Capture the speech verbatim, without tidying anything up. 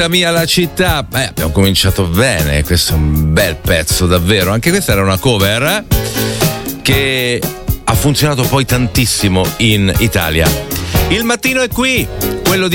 La mia la città, beh, abbiamo cominciato bene, questo è un bel pezzo davvero, anche questa era una cover che ha funzionato poi tantissimo in Italia. Il mattino è qui, quello di